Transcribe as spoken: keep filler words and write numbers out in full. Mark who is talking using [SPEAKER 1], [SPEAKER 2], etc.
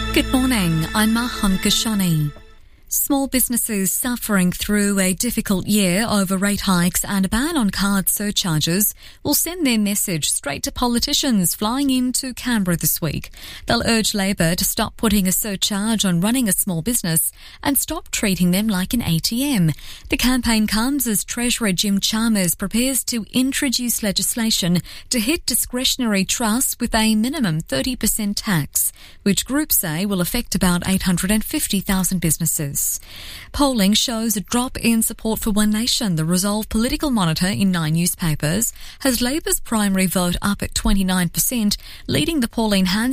[SPEAKER 1] Good morning, I'm Maham Kashani. Small businesses suffering through a difficult year over rate hikes and a ban on card surcharges will send their message straight to politicians flying into Canberra this week. They'll urge Labor to stop putting a surcharge on running a small business and stop treating them like an A T M. The campaign comes as Treasurer Jim Chalmers prepares to introduce legislation to hit discretionary trusts with a minimum thirty percent tax, which groups say will affect about eight hundred fifty thousand businesses. Polling shows a drop in support for One Nation. The Resolve Political Monitor in nine newspapers has Labor's primary vote up at twenty-nine percent, leading the Pauline Hanson